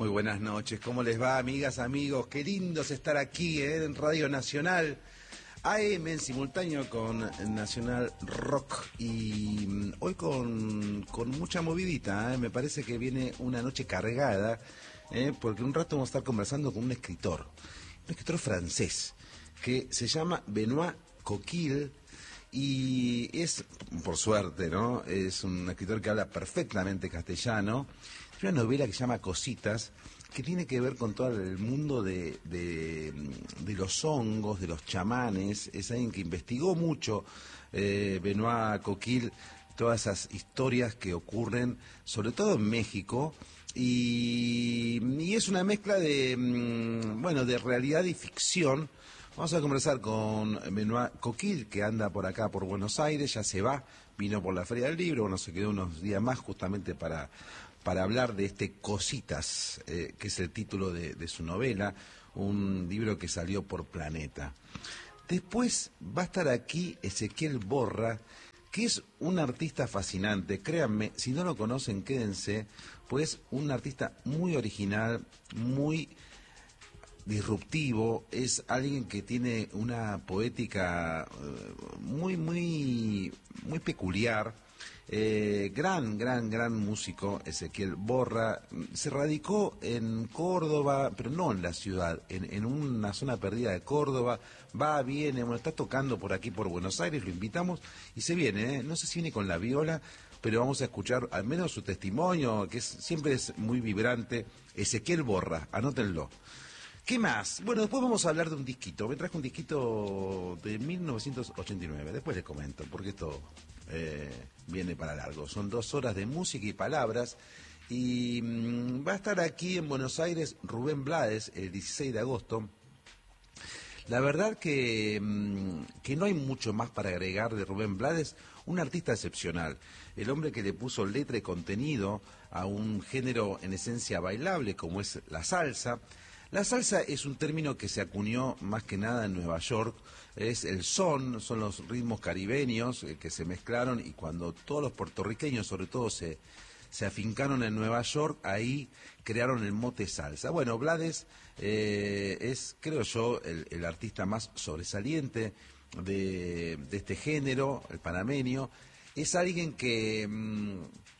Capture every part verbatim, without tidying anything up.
Muy buenas noches, ¿cómo les va, amigas, amigos? Qué lindo es estar aquí, ¿eh? En Radio Nacional, A M en simultáneo con Nacional Rock, y mm, hoy con, con mucha movidita, ¿eh? Me parece que viene una noche cargada, ¿eh? Porque un rato vamos a estar conversando con un escritor, un escritor francés, que se llama Benoît Coquille, y es, por suerte, ¿no? Es un escritor que habla perfectamente castellano. Es una novela que se llama Cositas, que tiene que ver con todo el mundo de, de, de los hongos, de los chamanes. Es alguien que investigó mucho, eh, Benoît Coquille, todas esas historias que ocurren, sobre todo en México, y, y es una mezcla de, bueno, de realidad y ficción. Vamos a conversar con Benoît Coquille, que anda por acá, por Buenos Aires, ya se va, vino por la Feria del Libro, bueno, se quedó unos días más justamente para, para hablar de este Cositas, eh, que es el título de, de su novela, un libro que salió por Planeta. Después va a estar aquí Ezequiel Borra, que es un artista fascinante, créanme, si no lo conocen, quédense, pues un artista muy original, muy disruptivo, es alguien que tiene una poética uh, muy, muy, muy peculiar, eh, gran, gran, gran músico, Ezequiel Borra. Se radicó en Córdoba, pero no en la ciudad, en, en una zona perdida de Córdoba, va, viene, bueno, está tocando por aquí, por Buenos Aires, lo invitamos, y se viene, ¿eh? No sé si viene con la viola, pero vamos a escuchar al menos su testimonio, que es, siempre es muy vibrante. Ezequiel Borra, anótenlo. ¿Qué más? Bueno, después vamos a hablar de un disquito. Me traje un disquito de mil novecientos ochenta y nueve. Después les comento, porque esto eh, viene para largo. Son dos horas de música y palabras. Y mmm, va a estar aquí en Buenos Aires Rubén Blades el dieciséis de agosto. La verdad que, mmm, que no hay mucho más para agregar de Rubén Blades. Un artista excepcional. El hombre que le puso letra y contenido a un género en esencia bailable como es la salsa. La salsa es un término que se acuñó más que nada en Nueva York, es el son, son los ritmos caribeños eh, que se mezclaron, y cuando todos los puertorriqueños sobre todo se, se afincaron en Nueva York, ahí crearon el mote salsa. Bueno, Blades eh, es, creo yo, el, el artista más sobresaliente de, de este género, el panameño. Es alguien que... Mmm,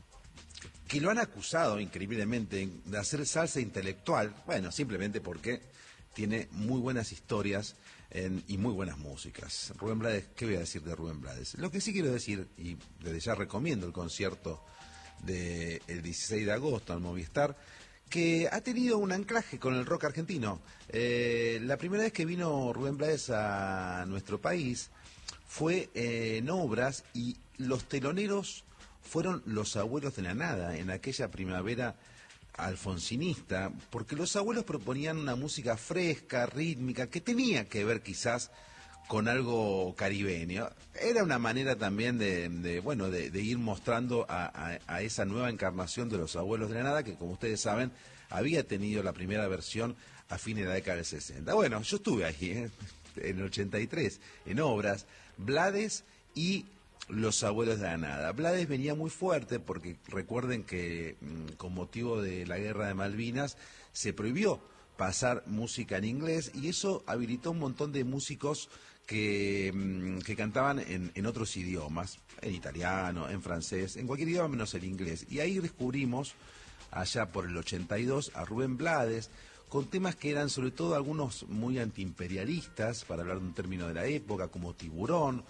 que lo han acusado increíblemente de hacer salsa intelectual, bueno, simplemente porque tiene muy buenas historias en, y muy buenas músicas. Rubén Blades, ¿qué voy a decir de Rubén Blades? Lo que sí quiero decir, y desde ya recomiendo el concierto del dieciséis de agosto al Movistar, que ha tenido un anclaje con el rock argentino. Eh, la primera vez que vino Rubén Blades a nuestro país fue eh, en Obras, y los teloneros fueron Los Abuelos de la Nada, en aquella primavera alfonsinista, porque los abuelos proponían una música fresca, rítmica, que tenía que ver quizás con algo caribeño. Era una manera también de, de bueno, de, de ir mostrando a, a, a esa nueva encarnación de Los Abuelos de la Nada, que como ustedes saben, había tenido la primera versión a fines de la década del sesenta. Bueno, yo estuve ahí, ¿eh? En el ochenta y tres, en Obras, Blades y Los Abuelos de la Nada. Blades venía muy fuerte porque recuerden que mmm, con motivo de la guerra de Malvinas se prohibió pasar música en inglés, y eso habilitó un montón de músicos que, mmm, que cantaban en, en otros idiomas, en italiano, en francés, en cualquier idioma menos el inglés. Y ahí descubrimos, allá por el ochenta y dos, a Rubén Blades, con temas que eran sobre todo algunos muy antiimperialistas, para hablar de un término de la época, como Tiburón.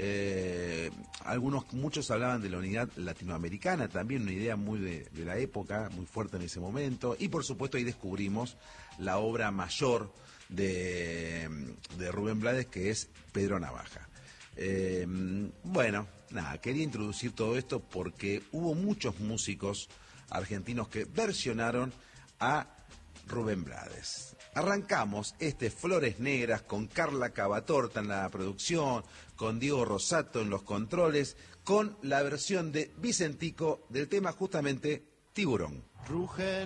Eh, algunos, muchos hablaban de la unidad latinoamericana, también una idea muy de, de la época, muy fuerte en ese momento. Y por supuesto ahí descubrimos la obra mayor de, de Rubén Blades, que es Pedro Navaja. Eh, bueno, nada, quería introducir todo esto porque hubo muchos músicos argentinos que versionaron a Rubén Blades. Arrancamos este Flores Negras con Carla Cavatorta en la producción, con Diego Rosato en los controles, con la versión de Vicentico del tema justamente Tiburón. Ruge